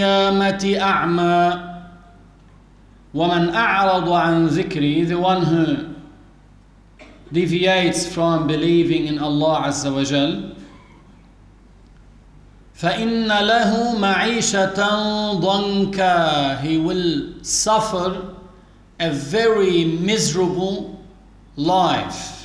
القيامة أعمى ومن أعرض عن ذكري, the one who deviates from believing in Allah Azza wa Jal, فإن له معيشة ضنكا, he will suffer a very miserable life.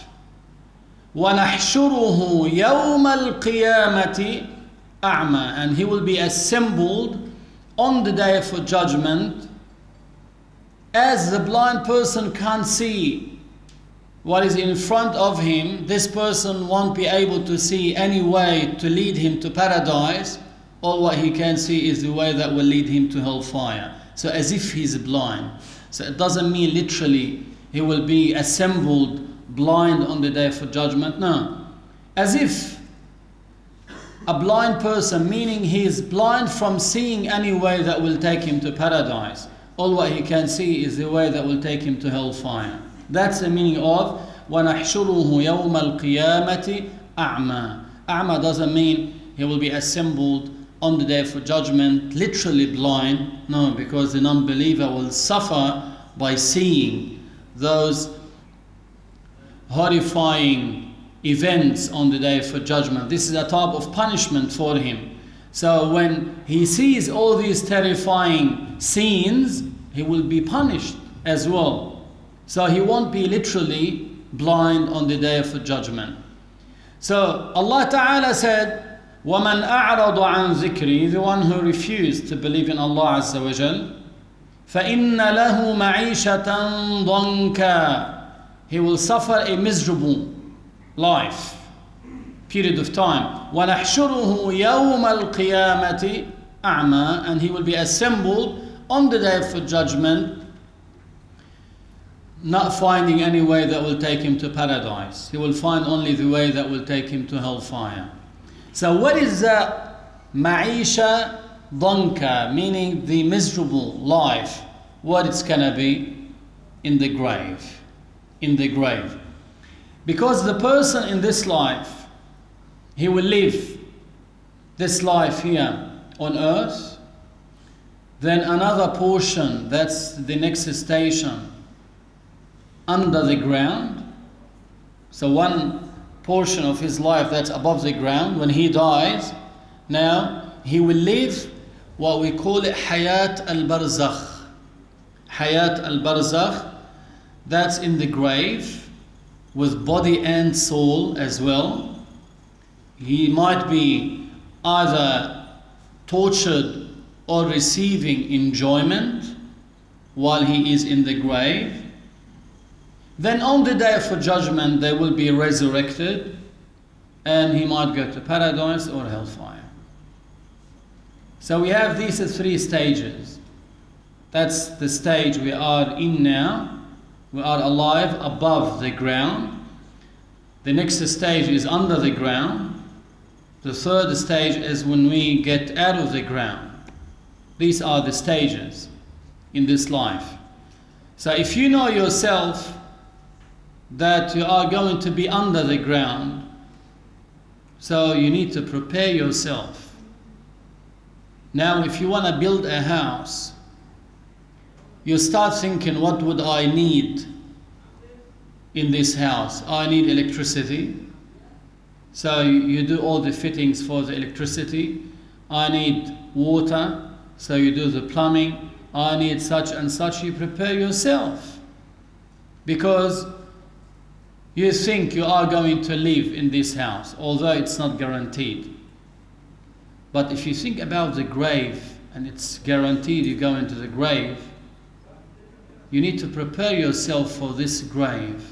ونحشره يوم القيامة أعمى, and he will be assembled on the day of judgment as the blind person can't see what is in front of him. This person won't be able to see any way to lead him to paradise. All what he can see is the way that will lead him to hellfire. So as if he's blind. So it doesn't mean literally he will be assembled blind on the day of judgment. No. As if a blind person, meaning he is blind from seeing any way that will take him to paradise. All what he can see is the way that will take him to hellfire. That's the meaning of وَنَحْشُرُهُ يَوْمَ الْقِيَامَةِ أَعْمَى. A'ma doesn't mean he will be assembled on the day of judgment literally blind. No, because the non-believer will suffer by seeing those horrifying events on the day of judgment. This is a type of punishment for him. So when he sees all these terrifying scenes, he will be punished as well. So he won't be literally blind on the day of judgment. So Allah Ta'ala said, وَمَنْ أَعْرَضَ عَنْ ذِكْرِي, the one who refused to believe in Allah Azza wa Jal, فَإِنَّ لَهُ مَعِيشَةً ضَنْكَا, he will suffer a miserable life, period of time. وَنَحْشُرُهُ يَوْمَ الْقِيَامَةِ أَعْمَى, and he will be assembled on the day of judgment, not finding any way that will take him to paradise. He will find only the way that will take him to hellfire. So what is the ma'isha danka, meaning the miserable life? What it's gonna be? In the grave. In the grave. Because the person in this life, he will live this life here on earth, then another portion, that's the next station, under the ground. So one portion of his life that's above the ground. When he dies, now he will live what we call it Hayat al-Barzakh. Hayat al-Barzakh, that's in the grave with body and soul as well. He might be either tortured or receiving enjoyment while he is in the grave. Then on the day of judgment, they will be resurrected and he might go to paradise or hellfire. So we have these three stages. That's the stage we are in now. We are alive above the ground. The next stage is under the ground. The third stage is when we get out of the ground. These are the stages in this life. So if you know yourself that you are going to be under the ground, so you need to prepare yourself. Now if you want to build a house, you start thinking, what would I need in this house? I need electricity. So you do all the fittings for the electricity. I need water, so you do the plumbing. I need such and such. You prepare yourself because you think you are going to live in this house, although it's not guaranteed. But if you think about the grave, and it's guaranteed you go into the grave, you need to prepare yourself for this grave.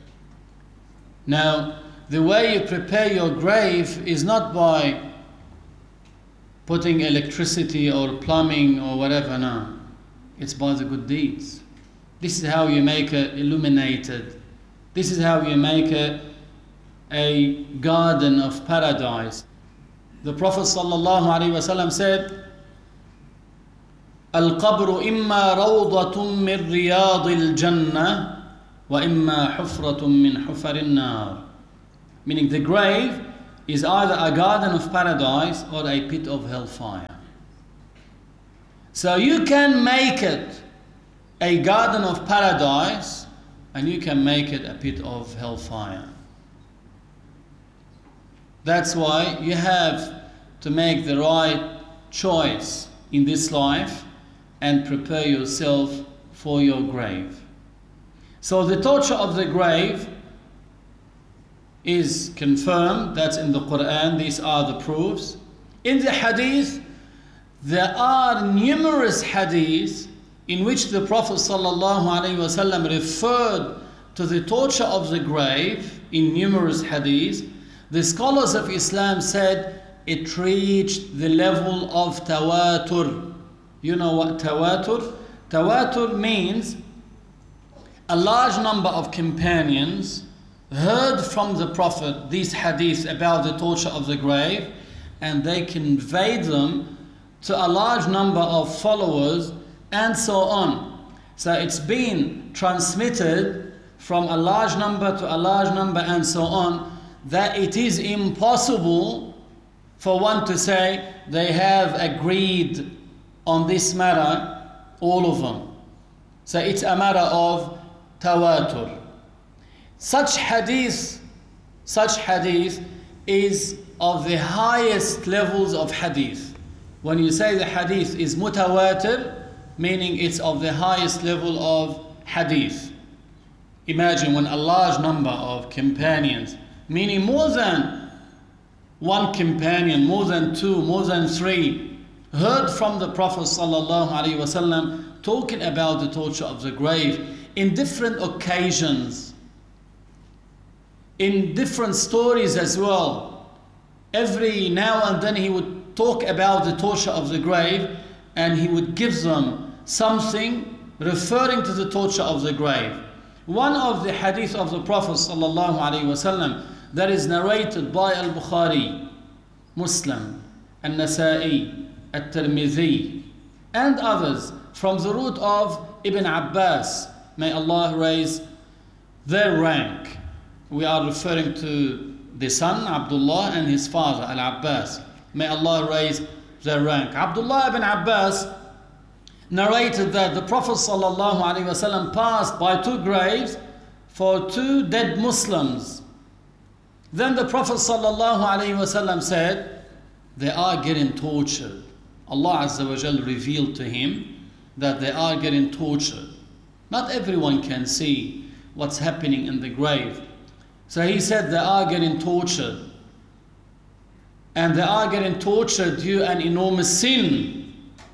Now, the way you prepare your grave is not by putting electricity or plumbing or whatever, no. It's by the good deeds. This is how you make it illuminated. This is how you make a garden of paradise. The Prophet ﷺ said, القبر إما روضة من رياض الجنة وإما حفرة من حفر النار. Meaning the grave is either a garden of paradise or a pit of hellfire. So you can make it a garden of paradise, and you can make it a pit of hellfire. That's why you have to make the right choice in this life and prepare yourself for your grave. So the torture of the grave is confirmed. That's in the Quran. These are the proofs. In the hadith, there are numerous hadiths in which the Prophet ﷺ referred to the torture of the grave in numerous hadiths. The scholars of Islam said it reached the level of tawatur. You know what tawatur? Tawatur means a large number of companions heard from the Prophet these hadiths about the torture of the grave, and they conveyed them to a large number of followers, and so on. So it's been transmitted from a large number to a large number and so on, that it is impossible for one to say they have agreed on this matter, all of them. So it's a matter of tawatur. Such hadith is of the highest levels of hadith. When you say the hadith is mutawatir, meaning it's of the highest level of hadith. Imagine when a large number of companions, meaning more than one companion, more than two, more than three, heard from the Prophet ﷺ talking about the torture of the grave in different occasions, in different stories as well. Every now and then he would talk about the torture of the grave, and he would give them something referring to the torture of the grave. One of the hadith of the Prophet ﷺ that is narrated by Al-Bukhari, Muslim, An-Nasa'i, At-Tirmidhi, and others from the root of Ibn Abbas, may Allah raise their rank. We are referring to the son Abdullah and his father Al-Abbas. May Allah raise their rank. Abdullah ibn Abbas narrated that the Prophet ﷺ passed by two graves for two dead Muslims. Then the Prophet ﷺ said, they are getting tortured. Allah Azza wa Jal revealed to him that they are getting tortured. Not everyone can see what's happening in the grave. So he said they are getting tortured. And they are getting tortured due to an enormous sin.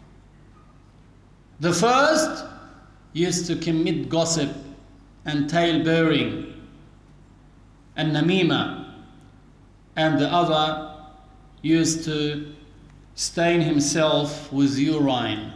The first used to commit gossip and tale-bearing and namima, and the other used to stain himself with urine.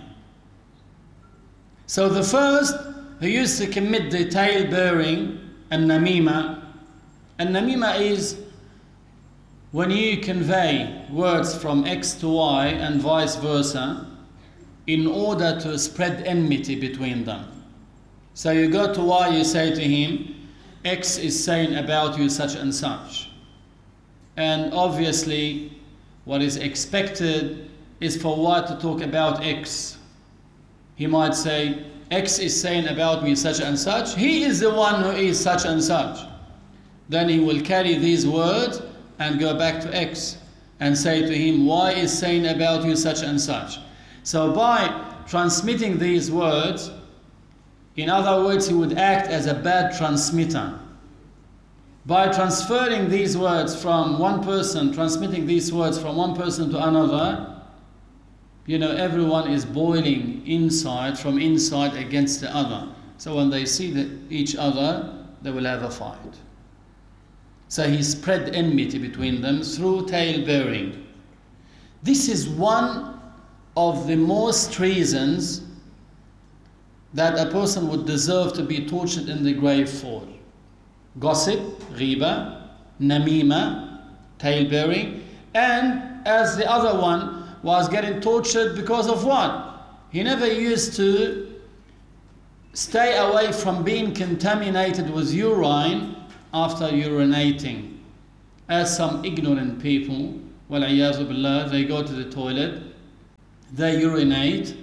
So the first, who used to commit the tale-bearing and namima is when you convey words from X to Y and vice versa in order to spread enmity between them. So you go to Y, you say to him, X is saying about you such and such. And obviously, what is expected is for Y to talk about X. He might say, X is saying about me such and such. He is the one who is such and such. Then he will carry these words and go back to X and say to him, Y is saying about you such and such. So by transmitting these words, in other words, he would act as a bad transmitter. By transferring these words from one person, transmitting these words from one person to another, everyone is boiling inside, from inside against the other. So when they see each other, they will have a fight. So he spread enmity between them through tale-bearing. This is one of the most reasons that a person would deserve to be tortured in the grave for. Gossip, ghiba, namima, tale-bearing, and as the other one was getting tortured because of what? He never used to stay away from being contaminated with urine after urinating. As some ignorant people, wal-iyazu billah, they go to the toilet, they urinate,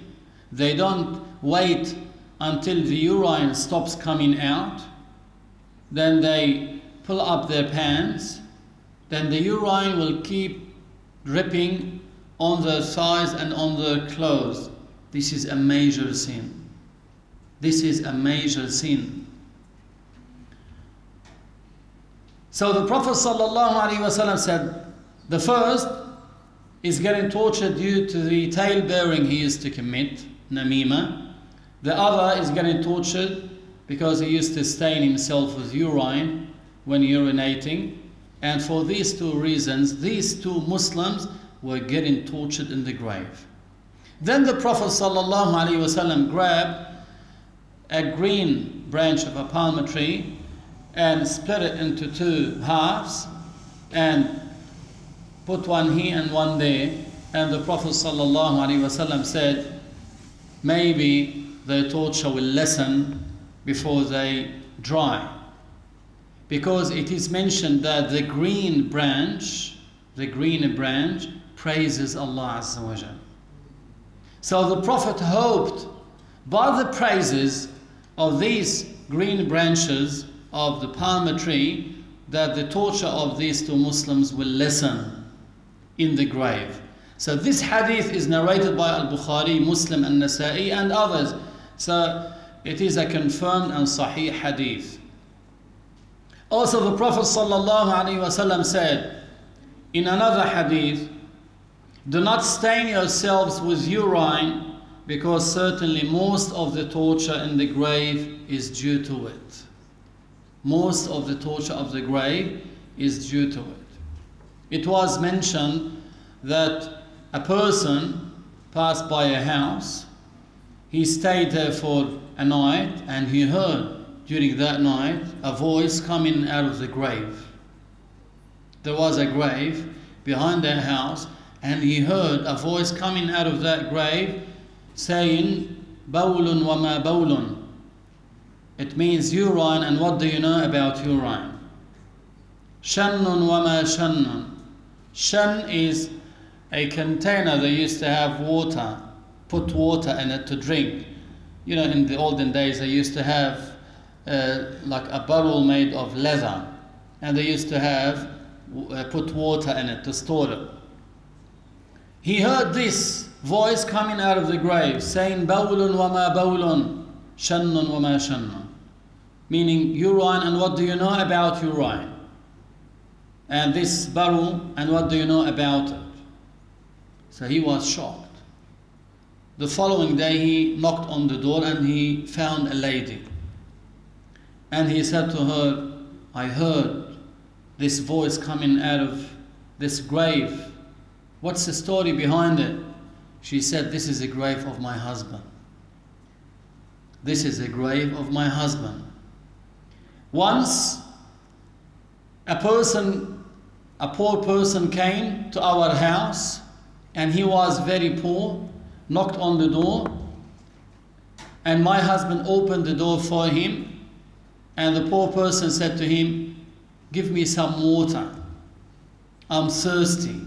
They don't wait until the urine stops coming out. Then they pull up their pants. Then the urine will keep dripping on their thighs and on their clothes. This is a major sin. This is a major sin. So the Prophet ﷺ said, the first is getting tortured due to the tail-bearing he used to commit, namima. The other is getting tortured because he used to stain himself with urine when urinating. And for these two reasons, these two Muslims were getting tortured in the grave. Then the Prophet ﷺ grabbed a green branch of a palm tree and split it into two halves and put one here and one there. And the Prophet ﷺ said, maybe the torture will lessen before they dry. Because it is mentioned that the green branch praises Allah Azza wa Jal. So the Prophet hoped by the praises of these green branches of the palm tree that the torture of these two Muslims will lessen in the grave. So this hadith is narrated by Al-Bukhari, Muslim, and Nasa'i and others. So it is a confirmed and sahih hadith. Also the Prophet ﷺ said in another hadith, do not stain yourselves with urine, because certainly most of the torture in the grave is due to it. Most of the torture of the grave is due to it. It was mentioned that a person passed by a house, he stayed there for a night, and he heard during that night a voice coming out of the grave. There was a grave behind that house, and he heard a voice coming out of that grave saying, Bawlun wa ma bawlun. It means urine, and what do you know about urine? Shannun wa ma shannun. Shan is a container they used to have water, put water in it to drink. You know, in the olden days they used to have like a barrel made of leather, and they used to have put water in it to store it. He heard this voice coming out of the grave saying, Bawlun wa ma bawlun, shannun wa ma shannun. Meaning urine, and what do you know about urine? And this barrel, and what do you know about it? So he was shocked. The following day he knocked on the door and he found a lady. And he said to her, I heard this voice coming out of this grave. What's the story behind it? She said, this is the grave of my husband. This is the grave of my husband. Once a poor person came to our house, and he was very poor, knocked on the door, and my husband opened the door for him, and the poor person said to him, give me some water, I'm thirsty.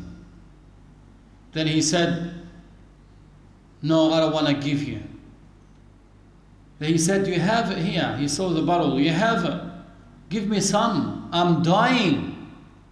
Then he said, no, I don't want to give you. Then he said, you have it here. He saw the barrel. You have it. Give me some. I'm dying.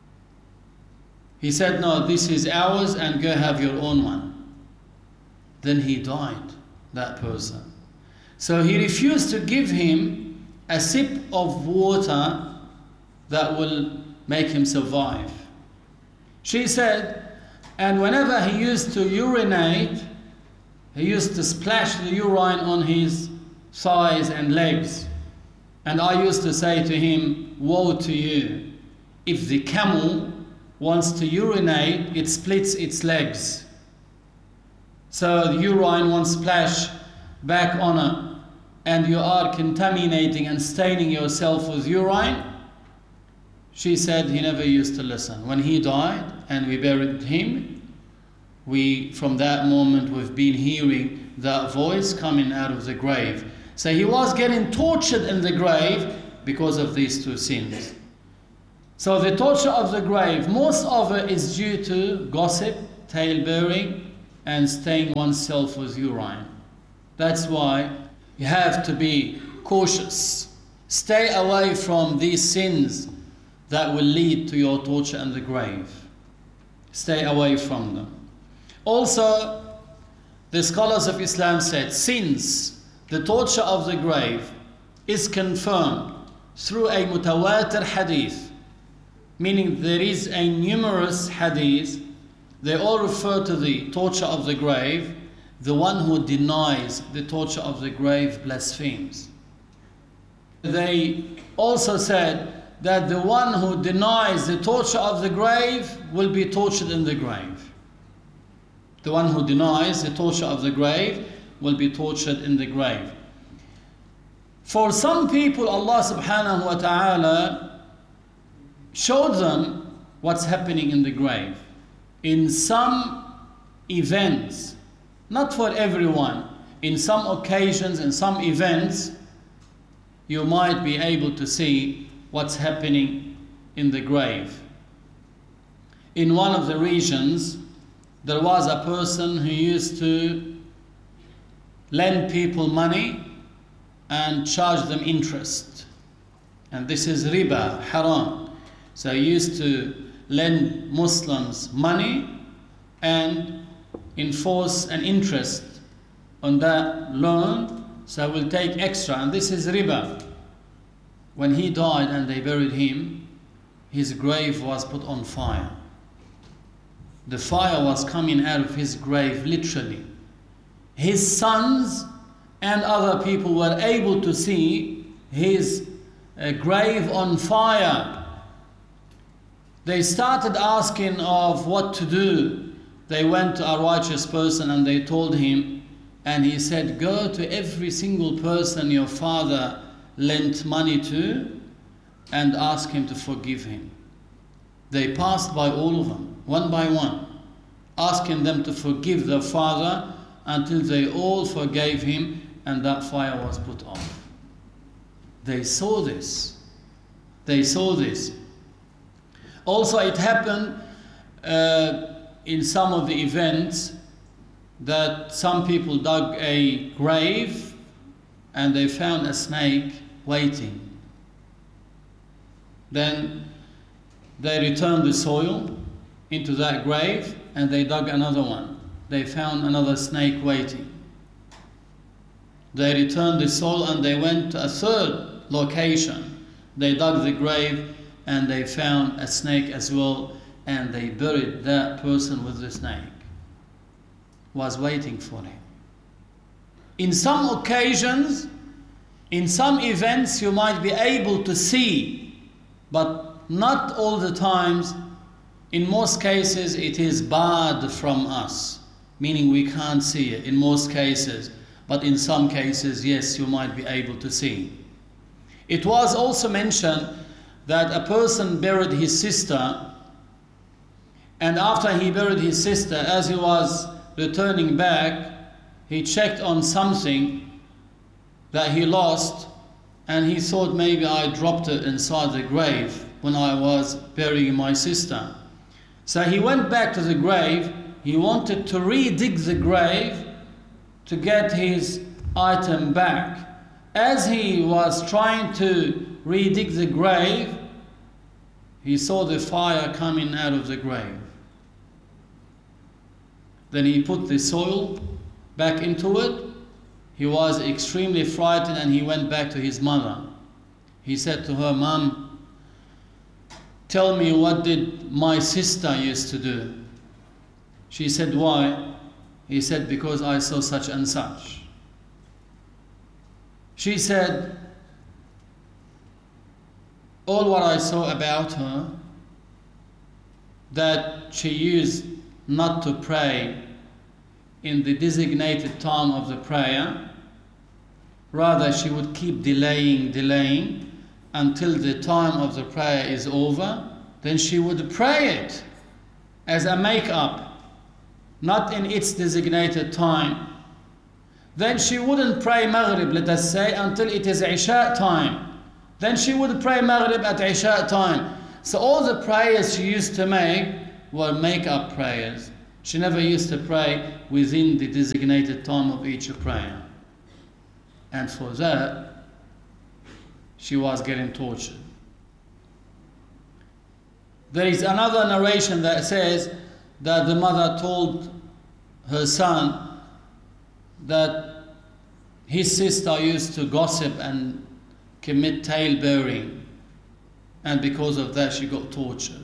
He said, no, this is ours, and go have your own one. Then he died, that person. So he refused to give him a sip of water that will make him survive. She said, and whenever he used to urinate, he used to splash the urine on his thighs and legs. And I used to say to him, woe to you. If the camel wants to urinate, it splits its legs. So the urine won't splash back on it, and you are contaminating and staining yourself with urine. She said he never used to listen. When he died and we buried him, from that moment we've been hearing that voice coming out of the grave. So he was getting tortured in the grave because of these two sins. So the torture of the grave, most of it is due to gossip, tale-bearing, and staining oneself with urine. That's why you have to be cautious. Stay away from these sins that will lead to your torture in the grave. Stay away from them. Also, the scholars of Islam said, since the torture of the grave is confirmed through a mutawatir hadith, meaning there is a numerous hadith, they all refer to the torture of the grave. The one who denies the torture of the grave blasphemes. They also said that the one who denies the torture of the grave will be tortured in the grave. The one who denies the torture of the grave will be tortured in the grave. For some people, Allah subhanahu wa ta'ala showed them what's happening in the grave. In some events, not for everyone, in some occasions, in some events, you might be able to see what's happening in the grave. In one of the regions, there was a person who used to lend people money and charge them interest. And this is riba, haram. So he used to lend Muslims money and enforce an interest on that loan, so we'll take extra, and this is riba. When he died and they buried him, his grave was put on fire. The fire was coming out of his grave, literally. His sons and other people were able to see his grave on fire. They started asking of what to do. They went to a righteous person and they told him, and he said, go to every single person your father lent money to and ask him to forgive him. They passed by all of them, one by one, asking them to forgive their father until they all forgave him, and that fire was put off. They saw this. They saw this. Also, it happened in some of the events that some people dug a grave and they found a snake waiting. Then they returned the soil into that grave and they dug another one. They found another snake waiting. They returned the soil and they went to a third location. They dug the grave and they found a snake as well, and they buried that person with the snake. Was waiting for him. In some occasions, in some events, you might be able to see, but not all the times. In most cases, it is barred from us, meaning we can't see it in most cases, but in some cases, yes, you might be able to see. It was also mentioned that a person buried his sister, and after he buried his sister, as he was returning back, he checked on something that he lost, and he thought maybe I dropped it inside the grave when I was burying my sister. So he went back to the grave. He wanted to re-dig the grave to get his item back. As he was trying to re-dig the grave, he saw the fire coming out of the grave. Then he put the soil back into it. He was extremely frightened and he went back to his mother. He said to her, Mom, tell me, what did my sister used to do? She said, why? He said, because I saw such and such. She said, all what I saw about her, that she used not to pray in the designated time of the prayer. Rather, she would keep delaying until the time of the prayer is over. Then she would pray it as a make-up, not in its designated time. Then she wouldn't pray Maghrib, let us say, until it is Isha time. Then she would pray Maghrib at Isha time. So all the prayers she used to make were make-up prayers. She never used to pray within the designated time of each prayer. And for that, she was getting tortured. There is another narration that says that the mother told her son that his sister used to gossip and commit tale-bearing, and because of that she got tortured.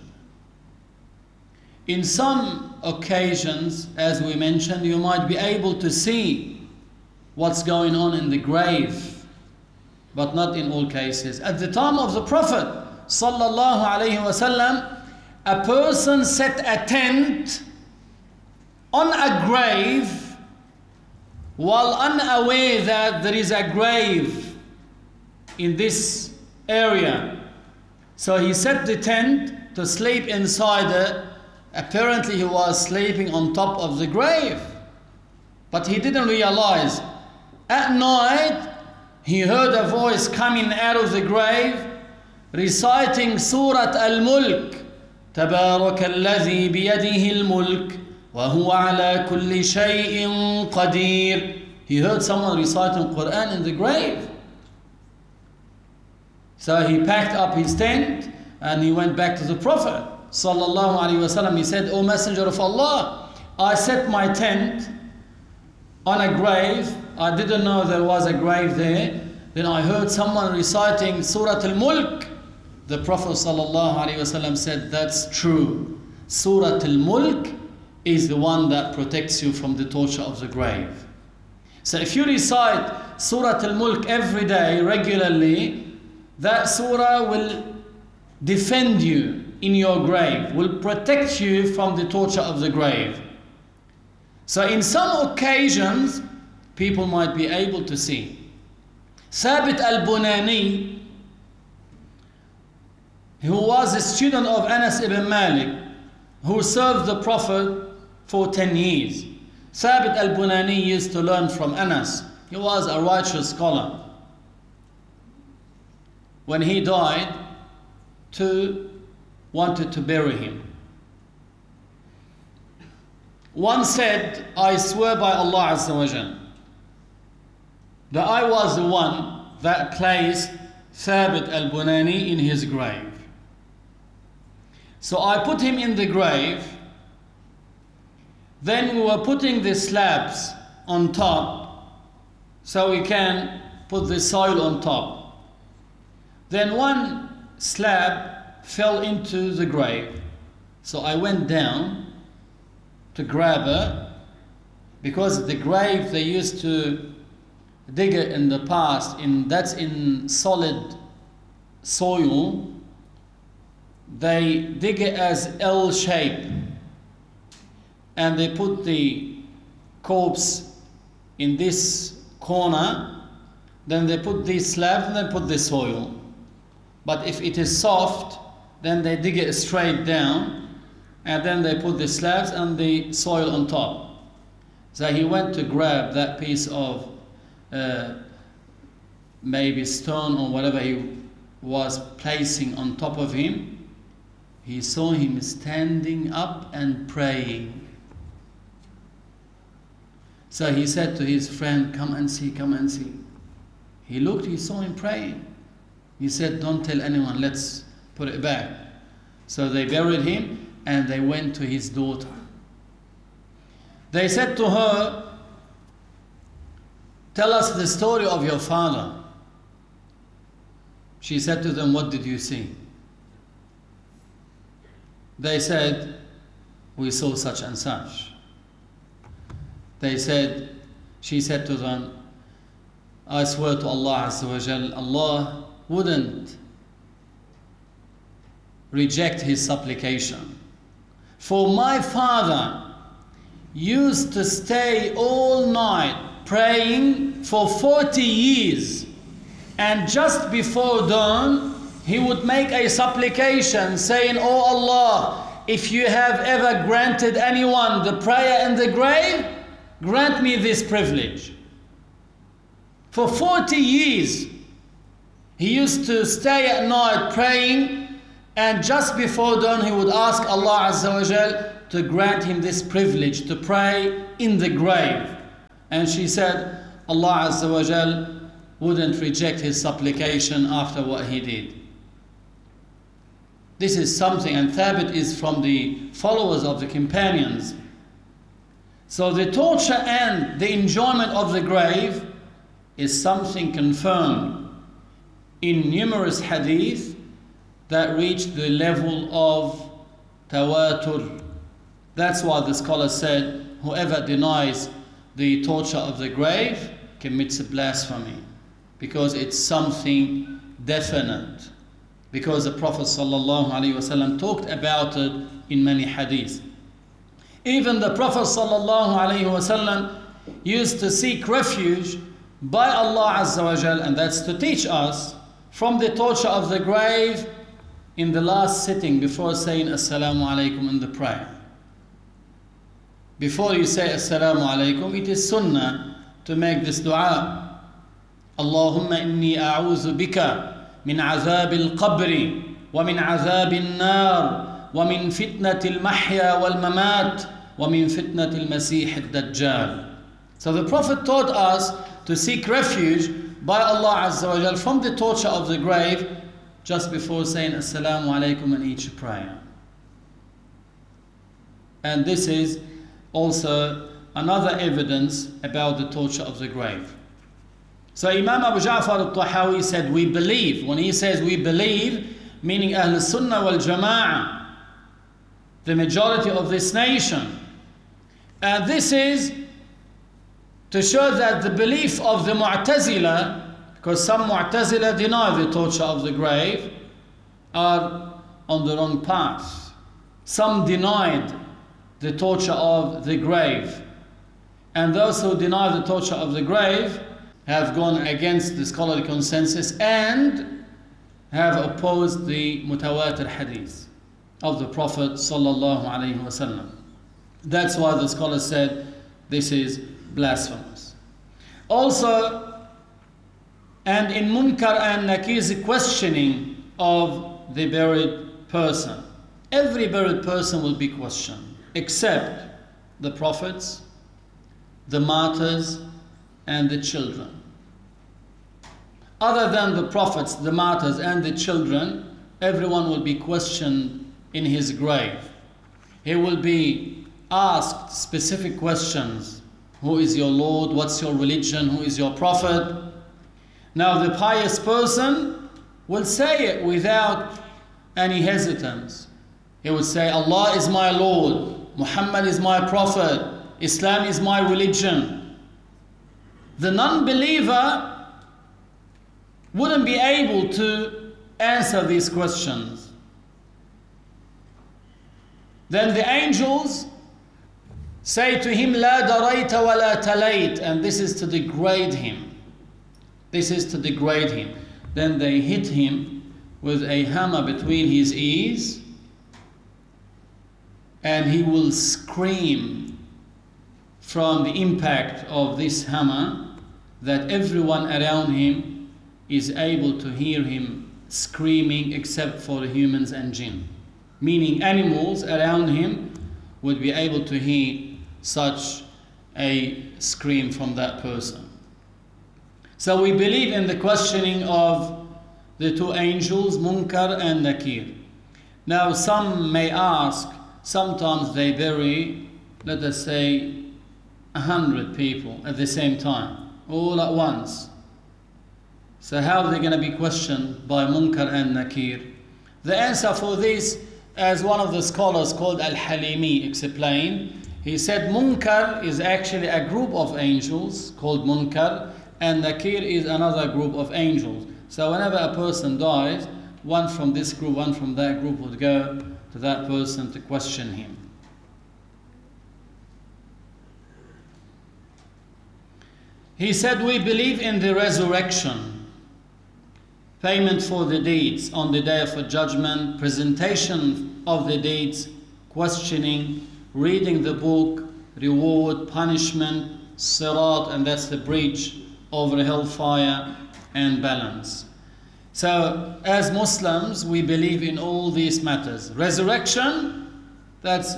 In some occasions, as we mentioned, you might be able to see what's going on in the grave, but not in all cases. At the time of the Prophet sallallahu alaihi wasallam, a person set a tent on a grave while unaware that there is a grave in this area. So he set the tent to sleep inside it. Apparently he was sleeping on top of the grave, but he didn't realize. At night, he heard a voice coming out of the grave reciting Surah Al-Mulk. تبارك الذي بيده الملك وهو على كل شيء قدير. He heard someone reciting Quran in the grave. So he packed up his tent and he went back to the Prophet sallallahu alaihi wasallam. He said, "O Messenger of Allah, I set my tent on a grave. I didn't know there was a grave there. Then I heard someone reciting Surah Al-Mulk." The Prophet sallallahu alaihi wasallam said, "That's true. Surah Al-Mulk is the one that protects you from the torture of the grave." So if you recite Surah Al-Mulk every day regularly, that surah will defend you in your grave, will protect you from the torture of the grave. So in some occasions, people might be able to see. Thabit al-Bunani, who was a student of Anas ibn Malik, who served the Prophet for 10 years. Thabit al-Bunani used to learn from Anas. He was a righteous scholar. When he died, two wanted to bury him. One said, "I swear by Allah Azza wa Jal that I was the one that placed Thabit al-Bunani in his grave. So I put him in the grave. Then we were putting the slabs on top so we can put the soil on top. Then one slab fell into the grave. So I went down to grab it, because the grave they used to dig it in the past, that's in solid soil. They dig it as L shape, and they put the corpse in this corner. Then they put these slabs and they put the soil. But if it is soft, then they dig it straight down, and then they put the slabs and the soil on top. So he went to grab that piece of maybe stone or whatever he was placing on top of him. He saw him standing up and praying. So he said to his friend, "Come and see, come and see." He looked, he saw him praying. He said, "Don't tell anyone, let's put it back." So they buried him and they went to his daughter. They said to her, "Tell us the story of your father." She said to them, "What did you see?" They said, "We saw such and such." She said to them, "I swear to Allah Azza wa Jal, Allah wouldn't reject his supplication. For my father used to stay all night praying for 40 years, and just before dawn he would make a supplication saying, 'Oh Allah, if you have ever granted anyone the prayer in the grave, grant me this privilege.'" For 40 years he used to stay at night praying, and just before dawn he would ask Allah Azza wa Jal to grant him this privilege to pray in the grave. And she said, Allah Azza wa Jal wouldn't reject his supplication after what he did. This is something, and Thabit is from the followers of the companions. So the torture and the enjoyment of the grave is something confirmed in numerous hadith that reach the level of tawatur. That's why the scholar said, whoever denies the torture of the grave commits a blasphemy, because it's something definite, because the Prophet ﷺ talked about it in many hadiths. Even the Prophet ﷺ used to seek refuge by Allah Azza wa Jal, and that's to teach us, from the torture of the grave in the last sitting before saying Assalamu alaikum in the prayer. Before you say Assalamu alaikum, it is sunnah to make this dua. Allahumma inni a'udhu bika min azab al-qabri wa min azab al-nar wa min fitnat al-mahya wal-mamat wa min fitnat al-masih al-dajjal. So the Prophet taught us to seek refuge by Allah Azza wa Jal from the torture of the grave just before saying Assalamu alaikum in each prayer. And this is also another evidence about the torture of the grave. So Imam Abu Ja'far al-Tahawi said, we believe. When he says we believe, meaning Ahl Sunnah wal Jama'ah, the majority of this nation. And this is to show that the belief of the Mu'tazila, because some Mu'tazila deny the torture of the grave, are on the wrong path. Some denied the torture of the grave. And those who deny the torture of the grave have gone against the scholarly consensus and have opposed the mutawatir hadith of the Prophet sallallahu alaihi wasallam. That's why the scholar said this is blasphemous. Also, and in Munkar and Nakir's questioning of the buried person, every buried person will be questioned, except the prophets, the martyrs, and the children. Other than the prophets, the martyrs, and the children, everyone will be questioned in his grave. He will be asked specific questions. Who is your Lord? What's your religion? Who is your prophet? Now the pious person will say it without any hesitance. He would say, Allah is my Lord, Muhammad is my prophet, Islam is my religion. The non-believer wouldn't be able to answer these questions. Then the angels say to him, La darayta wa la talayt, and this is to degrade him. This is to degrade him. Then they hit him with a hammer between his ears, and he will scream from the impact of this hammer that everyone around him is able to hear him screaming except for humans and jinn. Meaning animals around him would be able to hear such a scream from that person. So we believe in the questioning of the two angels, Munkar and Nakir. Now some may ask, sometimes they bury, let us say, 100 people at the same time, all at once. So how are they going to be questioned by Munkar and Nakir? The answer for this, as one of the scholars called Al-Halimi explained, he said Munkar is actually a group of angels called Munkar, and Nakir is another group of angels. So whenever a person dies, one from this group, one from that group would go to that person to question him. He said, we believe in the resurrection, payment for the deeds on the day of judgment, presentation of the deeds, questioning, reading the book, reward, punishment, sirat, and that's the bridge over hellfire, and balance. So as Muslims, we believe in all these matters. Resurrection, that's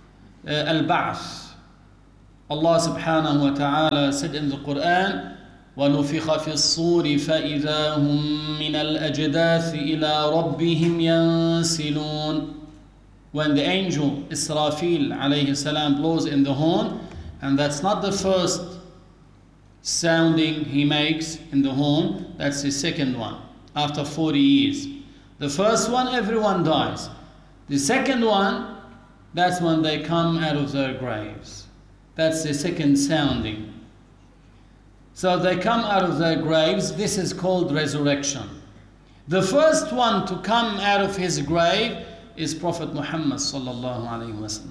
al-ba'th. Allah subhanahu wa ta'ala said in the Quran, ونفخ في الصور فإذا هم من الأجداث إلى ربهم ينسلون. When the angel Israfil alayhi salam blows in the horn, and that's not the first sounding he makes in the horn, that's the second one, after 40 years. The first one, everyone dies. The second one, that's when they come out of their graves. That's the second sounding. So they come out of their graves. This is called resurrection. The first one to come out of his grave is Prophet Muhammad sallallahu alaihi wasallam.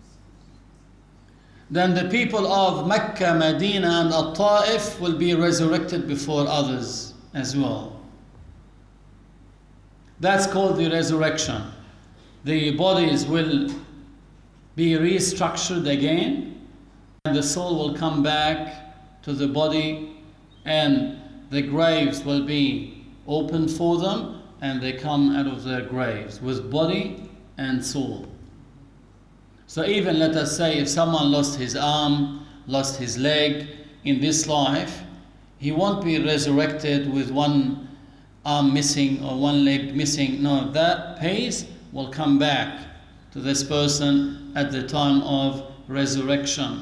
Then the people of Mecca, Medina and At-Ta'if will be resurrected before others as well. That's called the resurrection. The bodies will be restructured again, and the soul will come back to the body, and the graves will be opened for them, and they come out of their graves with body and soul. So even let us say if someone lost his arm, lost his leg in this life, he won't be resurrected with one arm missing or one leg missing. No, that piece will come back to this person at the time of resurrection.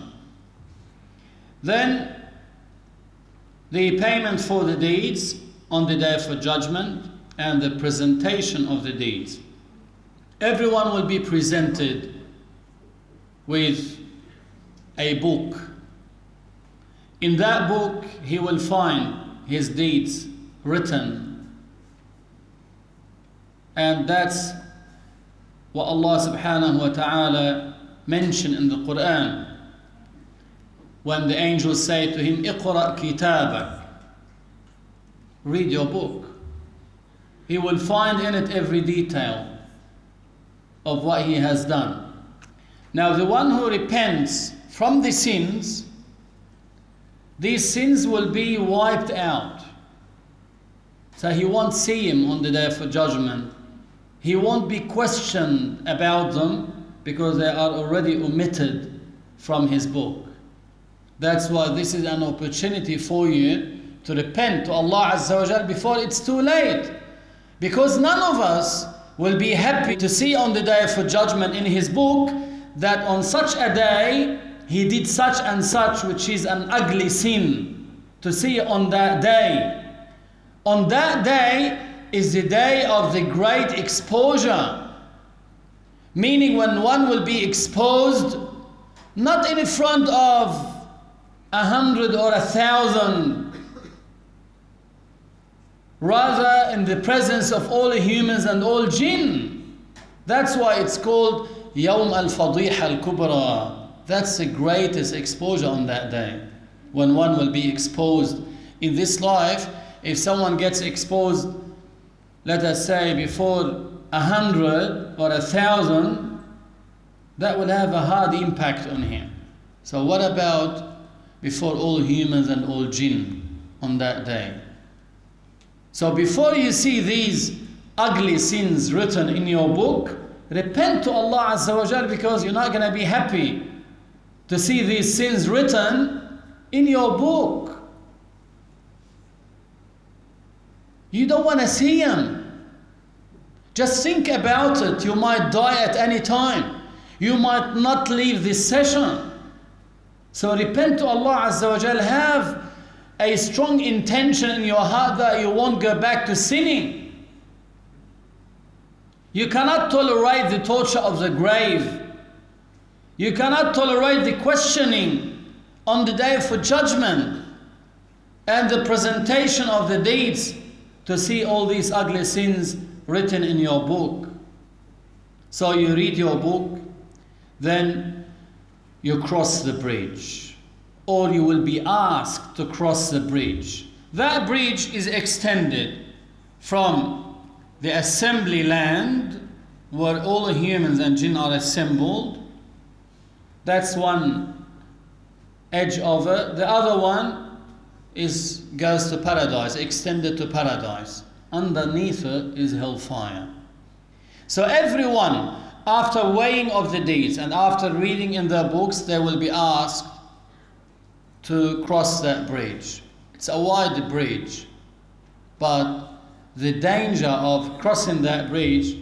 Then the payment for the deeds on the day for judgment and the presentation of the deeds. Everyone will be presented with a book. In that book, he will find his deeds written. And that's what Allah subhanahu wa ta'ala mentioned in the Quran when the angels say to him, "Iqra' kitabak," read your book. He will find in it every detail of what he has done. Now the one who repents from the sins, these sins will be wiped out. So he won't see him on the day for judgment. He won't be questioned about them because they are already omitted from his book. That's why this is an opportunity for you to repent to Allah Azza wa Jal before it's too late. Because none of us will be happy to see on the day for judgment in his book that on such a day he did such and such, which is an ugly sin. To see on that day. On that day is the day of the great exposure. Meaning when one will be exposed, not in front of 100 or 1,000, rather in the presence of all humans and all jinn. That's why it's called Yawm al-Fadiha al-Kubra. That's the greatest exposure on that day, when one will be exposed. In this life, if someone gets exposed, let us say before 100 or 1,000, that will have a hard impact on him. So what about before all humans and all jinn on that day? So before you see these ugly sins written in your book, repent to Allah Azza wa Jal, because you're not going to be happy to see these sins written in your book. You don't want to see them. Just think about it. You might die at any time. You might not leave this session. So repent to Allah Azza wa Jal. Have a strong intention in your heart that you won't go back to sinning. You cannot tolerate the torture of the grave. You cannot tolerate the questioning on the day for judgment and the presentation of the deeds, to see all these ugly sins written in your book. So you read your book, then you cross the bridge, or you will be asked to cross the bridge. That bridge is extended from the assembly land where all humans and jinn are assembled. That's one edge of it. The other one goes to paradise, extended to paradise. Underneath it is hellfire. So everyone, after weighing of the deeds and after reading in their books, they will be asked to cross that bridge. It's a wide bridge, but the danger of crossing that bridge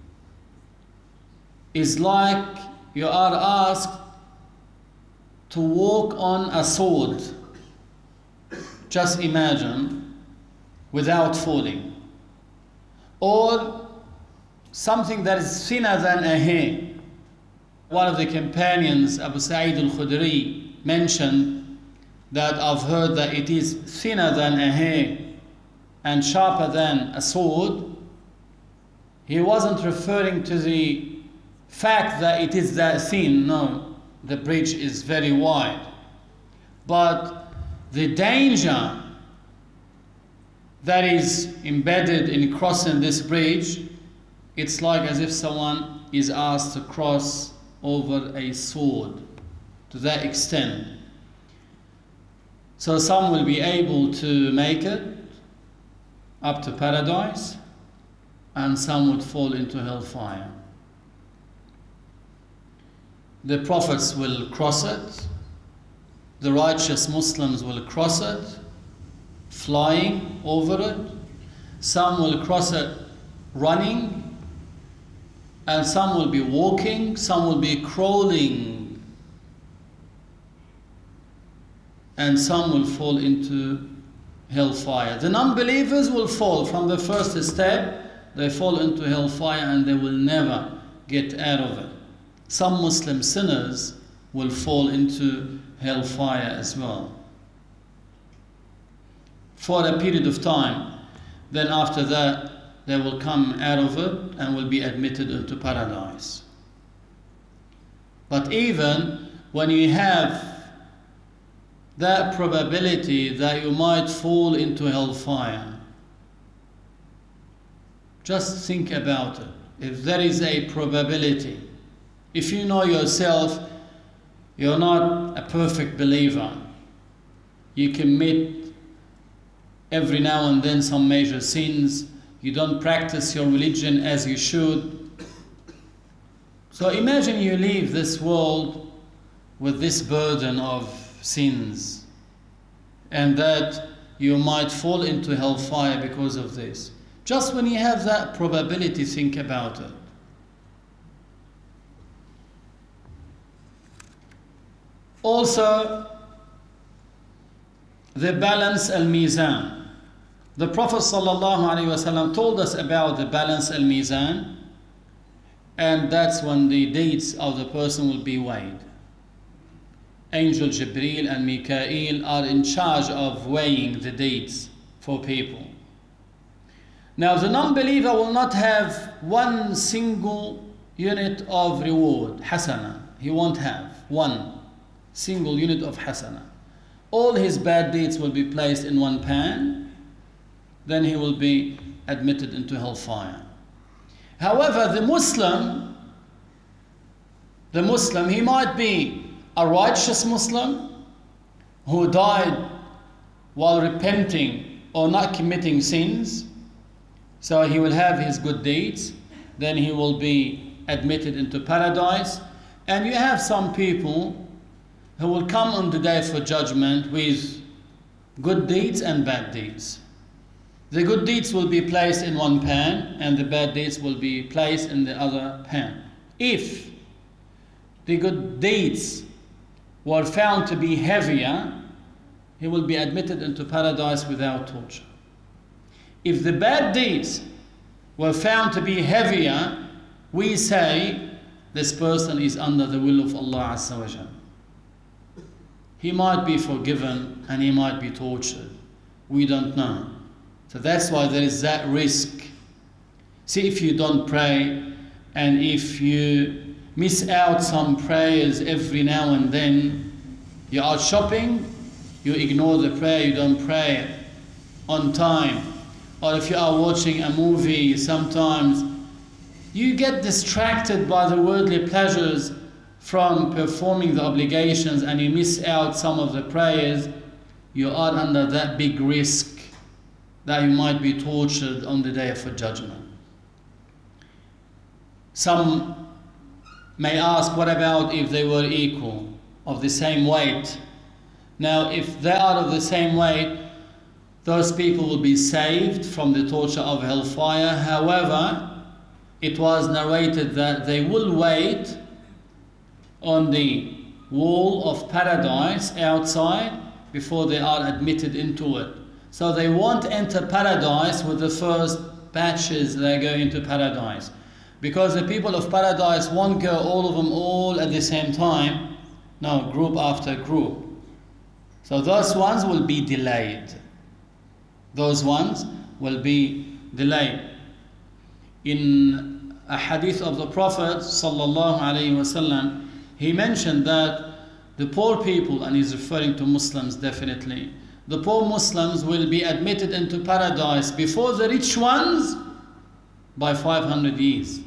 is like you are asked to walk on a sword. Just imagine, without falling. Or something that is thinner than a hair. One of the companions, Abu Sa'id al-Khudri, mentioned that I've heard that it is thinner than a hair and sharper than a sword. He wasn't referring to the fact that it is that thin. No, the bridge is very wide. But the danger that is embedded in crossing this bridge, it's like as if someone is asked to cross over a sword to that extent. So some will be able to make it up to paradise, and some would fall into hellfire. The prophets will cross it, the righteous Muslims will cross it, flying over it. Some will cross it running, and some will be walking, some will be crawling, and some will fall into hellfire. The non-believers will fall from the first step, they fall into hellfire and they will never get out of it. Some Muslim sinners will fall into hellfire as well for a period of time. Then after that they will come out of it and will be admitted into paradise. But even when you have that probability that you might fall into hellfire, just think about it. If there is a probability, if you know yourself, you're not a perfect believer, you commit every now and then some major sins, you don't practice your religion as you should. So imagine you leave this world with this burden of sins, and that you might fall into hellfire because of this. Just when you have that probability, think about it. Also, the balance al-mizan. The Prophet ﷺ told us about the balance al-mizan, and that's when the deeds of the person will be weighed. Angel Jibreel and Mikael are in charge of weighing the deeds for people. Now the non-believer will not have one single unit of reward, hasana. He won't have one single unit of hasana. All his bad deeds will be placed in one pan, then he will be admitted into hellfire. However, the Muslim, he might be a righteous Muslim who died while repenting or not committing sins, so he will have his good deeds, then he will be admitted into paradise. And you have some people who will come on the day for judgment with good deeds and bad deeds. The good deeds will be placed in one pan and the bad deeds will be placed in the other pan. If the good deeds were found to be heavier, he will be admitted into paradise without torture. If the bad deeds were found to be heavier, we say this person is under the will of Allah Azza wa Jal. He might be forgiven and he might be tortured. We don't know. So that's why there is that risk. See, if you don't pray and if you miss out some prayers every now and then, you're out shopping, you ignore the prayer, you don't pray on time. Or if you are watching a movie, sometimes you get distracted by the worldly pleasures from performing the obligations and you miss out some of the prayers, you are under that big risk that you might be tortured on the day of judgment. Some may ask, what about if they were equal, of the same weight? Now, if they are of the same weight, those people will be saved from the torture of hellfire. However, it was narrated that they will wait on the wall of paradise outside before they are admitted into it. So they won't enter paradise with the first batches that go into paradise, because the people of paradise won't go all of them all at the same time. No, group after group. So those ones will be delayed. Those ones will be delayed. In a hadith of the Prophet sallallahu alaihi wasallam, he mentioned that the poor people, and he's referring to Muslims definitely, the poor Muslims will be admitted into paradise before the rich ones by 500 years.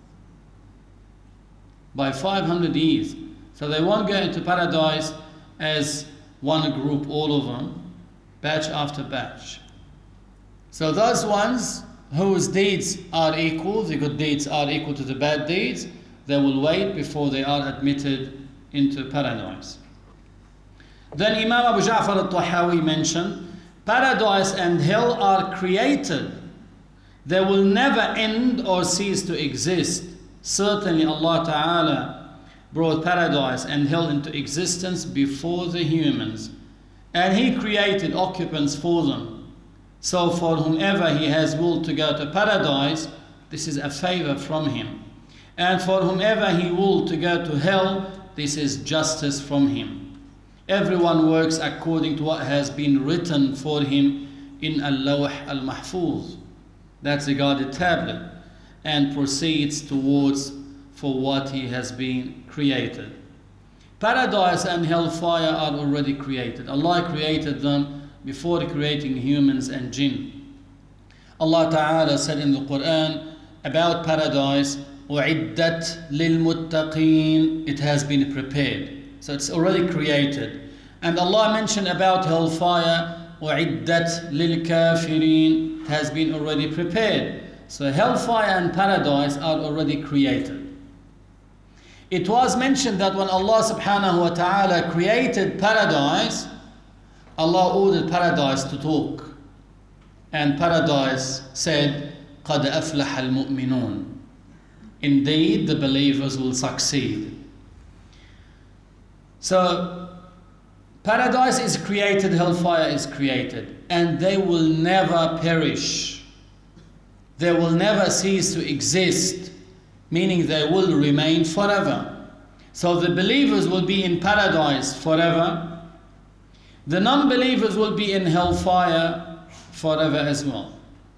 By 500 years. So they won't go into paradise as one group, all of them, batch after batch. So those ones whose deeds are equal, the good deeds are equal to the bad deeds, they will wait before they are admitted into paradise. Then Imam Abu Ja'far al-Tahawi mentioned, paradise and hell are created. They will never end or cease to exist. Certainly Allah Ta'ala brought paradise and hell into existence before the humans, and He created occupants for them. So for whomever He has willed to go to paradise, this is a favor from Him. And for whomever He willed to go to hell, this is justice from Him. Everyone works according to what has been written for him in Al-Lawh Al-Mahfuz, that's the guarded tablet, and proceeds towards for what he has been created. Paradise and hellfire are already created. Allah created them before creating humans and jinn. Allah Ta'ala said in the Quran about paradise, وَعِدَّتْ لِلْمُتَّقِينَ, it has been prepared. So it's already created. And Allah mentioned about hellfire, وَعِدَّتْ لِلْكَافِرِينَ, it has been already prepared. So hellfire and paradise are already created. It was mentioned that when Allah subhanahu wa ta'ala created paradise, Allah ordered paradise to talk. And paradise said, قَدْ أَفْلَحَ الْمُؤْمِنُونَ, indeed the believers will succeed. So paradise is created, hellfire is created, and they will never perish. They will never cease to exist, meaning they will remain forever. So the believers will be in paradise forever. The non-believers will be in hellfire forever as well.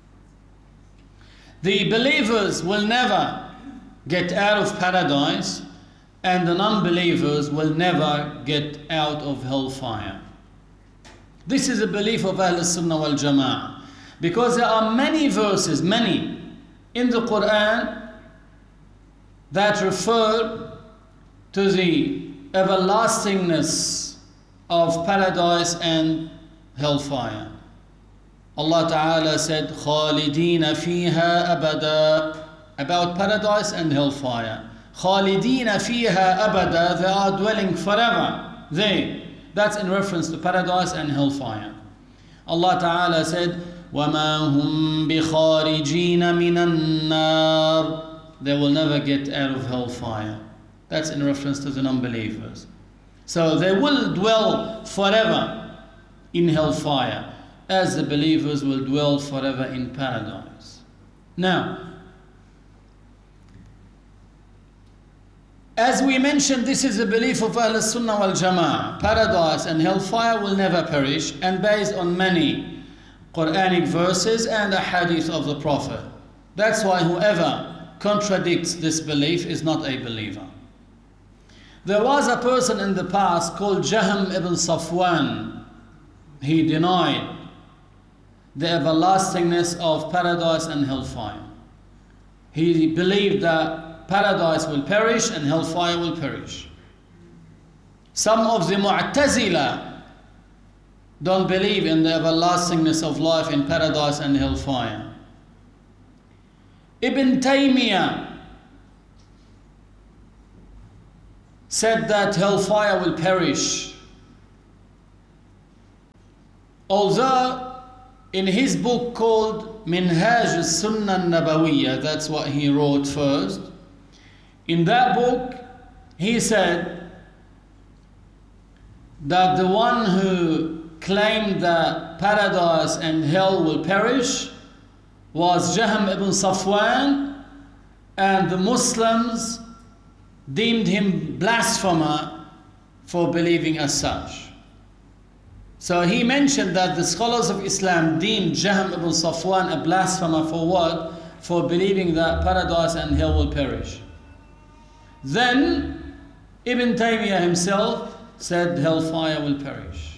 The believers will never get out of paradise, and the non-believers will never get out of hellfire. This is a belief of Ahl Sunnah wal Jama'ah, because there are many verses, many in the Quran that refer to the everlastingness of paradise and hellfire. Allah Ta'ala said, خَالِدِينَ فِيهَا أَبَدًا, about paradise and hellfire. خَالِدِينَ فِيهَا أَبَدًا, they are dwelling forever there. That's in reference to paradise and hellfire. Allah Ta'ala said, وَمَا هُمْ بِخَارِجِينَ مِنَ النَّارِ, they will never get out of hellfire. That's in reference to the non-believers. So they will dwell forever in hellfire, as the believers will dwell forever in paradise. Now, as we mentioned, this is a belief of Ahl Sunnah wal Jama'ah. Paradise and hellfire will never perish, and based on many Quranic verses and a hadith of the Prophet. That's why whoever contradicts this belief is not a believer. There was a person in the past called Jahm ibn Safwan. He denied the everlastingness of paradise and hellfire. He believed that paradise will perish and hellfire will perish. Some of the Mu'tazila don't believe in the everlastingness of life in paradise and hellfire. Ibn Taymiyyah said that hellfire will perish. Although in his book called Minhaj al-Sunnah al-Nabawiyya, that's what he wrote first. In that book, he said that the one who claimed that paradise and hell will perish was Jahm ibn Safwan, and the Muslims deemed him blasphemer for believing as such. So he mentioned that the scholars of Islam deemed Jahm ibn Safwan a blasphemer for what? For believing that paradise and hell will perish. Then Ibn Taymiyyah himself said hellfire will perish.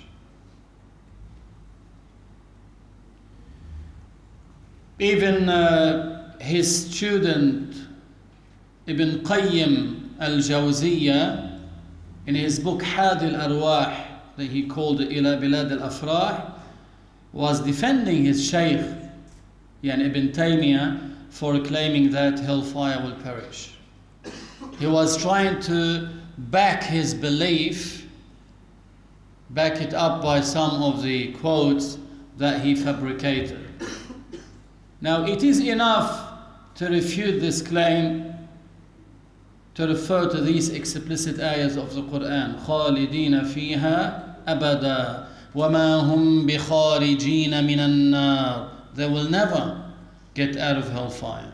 Even his student Ibn Qayyim al-Jawziyya, in his book Hadi al-Arwah, that he called Ila Bilad al-Afrah, was defending his Shaykh, Ibn Taymiyyah, for claiming that hellfire will perish. He was trying to back his belief, back it up by some of the quotes that he fabricated. Now, it is enough to refute this claim to refer to these explicit ayahs of the Quran. خَالِدِينَ فِيهَا أَبَدًا وَمَا هُمْ بِخَارِجِينَ مِنَ النَّارِ. They will never get out of hellfire.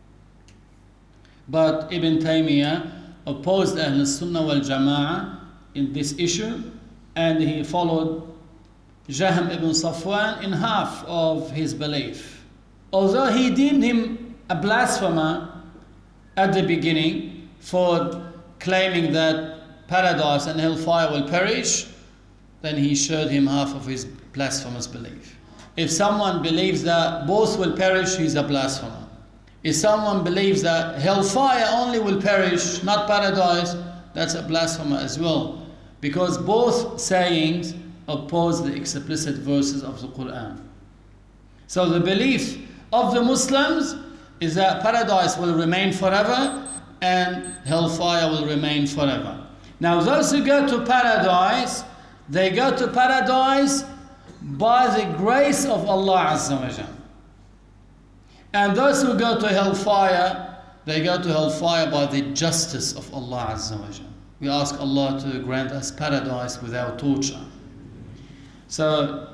But Ibn Taymiyyah opposed Ahl Sunnah wal Jama'ah in this issue, and he followed Jahm ibn Safwan in half of his belief. Although he deemed him a blasphemer at the beginning for claiming that paradise and hellfire will perish, then he showed him half of his blasphemous belief. If someone believes that both will perish, he's a blasphemer. If someone believes that hellfire only will perish, not paradise, that's a blasphemer as well. Because both sayings oppose the explicit verses of the Quran. So the belief of the Muslims is that paradise will remain forever and hellfire will remain forever. Now those who go to paradise, they go to paradise by the grace of Allah Azza wa Jal. And those who go to hellfire, they go to hellfire by the justice of Allah Azza wa Jal. We ask Allah to grant us paradise without torture. So,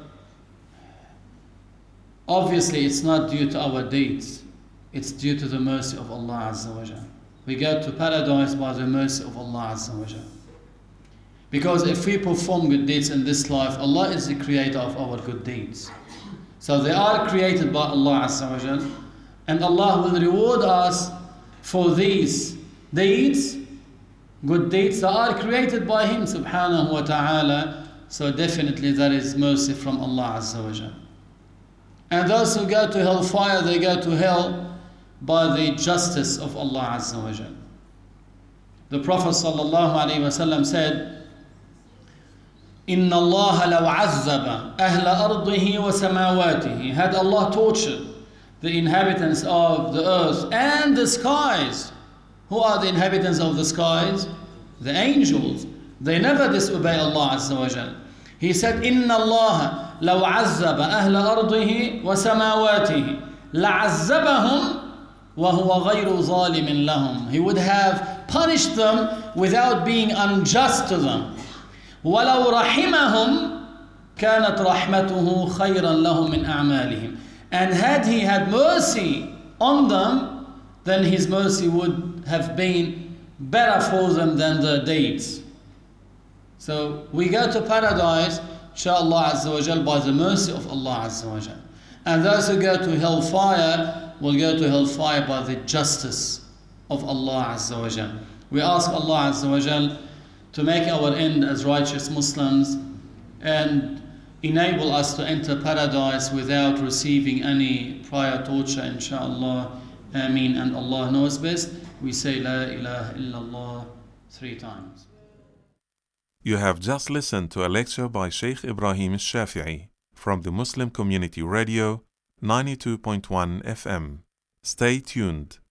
obviously it's not due to our deeds. It's due to the mercy of Allah Azza wa Jal. We go to paradise by the mercy of Allah Azza wa Jal. Because if we perform good deeds in this life, Allah is the creator of our good deeds. So they are created by Allah Azza wa Jal, and Allah will reward us for these deeds, good deeds that are created by Him subhanahu wa ta'ala. So definitely that is mercy from Allah Azza wa Jal. And those who go to hellfire, they go to hell by the justice of Allah Azza wa Jal. The Prophet sallallahu alaihi wasallam said, إِنَّ اللَّهَ لَوْ عَذَّبَ أَهْلَ أَرْضِهِ وَسَمَاوَاتِهِ. Had Allah tortured the inhabitants of the earth and the skies. Who are the inhabitants of the skies? The angels. They never disobey Allah Azza wa Jal. He said, إِنَّ اللَّهَ لَوْ عَذَّبَ أَهْلَ أَرْضِهِ وَسَمَاوَاتِهِ لَعَذَّبَهُمْ وَهُوَ غَيْرُ ظَالِمٍ لَهُمْ. He would have punished them without being unjust to them. وَلَوْ رَحِمَهُمْ كَانَتْ رَحْمَتُهُ خَيْرًا لَهُمْ مِنْ أَعْمَالِهِمْ. And had He had mercy on them, then His mercy would have been better for them than their deeds. So we go to paradise, inshaAllah Azza wa Jal, by the mercy of Allah Azza wa Jal. And those who go to hellfire will go to hellfire by the justice of Allah Azza wa Jal. We ask Allah Azza wa Jal to make our end as righteous Muslims and enable us to enter paradise without receiving any prior torture, inshaAllah. Ameen. And Allah knows best. We say La ilaha illallah 3 times. You have just listened to a lecture by Sheikh Ibrahim Al-Shafi'i from the Muslim Community Radio 92.1 FM. Stay tuned.